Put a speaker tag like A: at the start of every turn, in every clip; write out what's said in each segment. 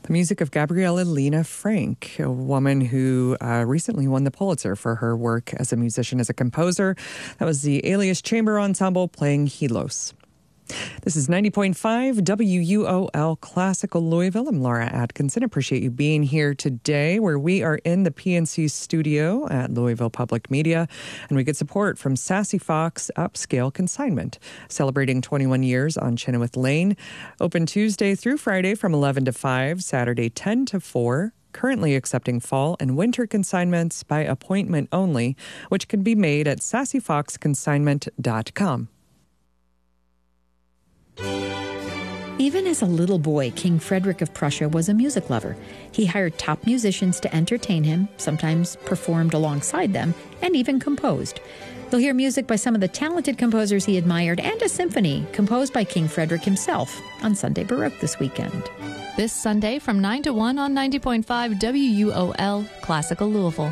A: The music of Gabriella Lena Frank, a woman who recently won the Pulitzer for her work as a musician, as a composer. That was the Alias Chamber Ensemble playing Helos. This is 90.5 WUOL Classical Louisville. I'm Laura Atkinson. Appreciate you being here today, where we are in the PNC studio at Louisville Public Media, and we get support from Sassy Fox Upscale Consignment, celebrating 21 years on Chenoweth Lane. Open Tuesday through Friday from 11 to 5, Saturday 10 to 4. Currently accepting fall and winter consignments by appointment only, which can be made at sassyfoxconsignment.com.
B: Even as a little boy, King Frederick of Prussia was a music lover. He hired top musicians to entertain him, sometimes performed alongside them, and even composed. You'll hear music by some of the talented composers he admired and a symphony composed by King Frederick himself on Sunday Baroque this weekend.
C: This Sunday from 9 to 1 on 90.5 WUOL Classical Louisville.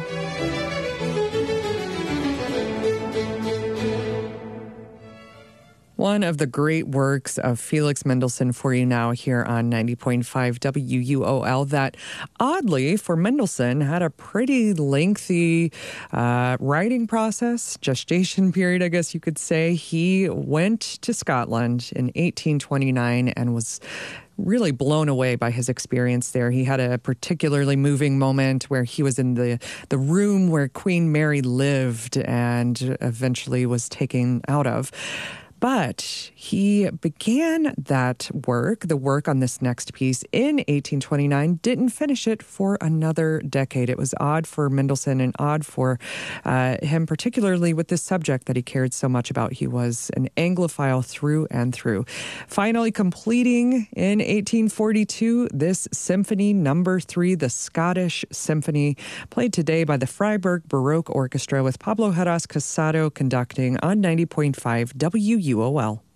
A: One of the great works of Felix Mendelssohn for you now here on 90.5 WUOL that, oddly, for Mendelssohn, had a pretty lengthy writing process, gestation period, I guess you could say. He went to Scotland in 1829 and was really blown away by his experience there. He had a particularly moving moment where he was in the room where Queen Mary lived and eventually was taken out of. But he began that work, the work on this next piece, in 1829, didn't finish it for another decade. It was odd for Mendelssohn and odd for him, particularly with this subject that he cared so much about. He was an Anglophile through and through. Finally completing in 1842, this Symphony Number 3, the Scottish Symphony, played today by the Freiburg Baroque Orchestra with Pablo Heras Casado conducting on 90.5 WUOL.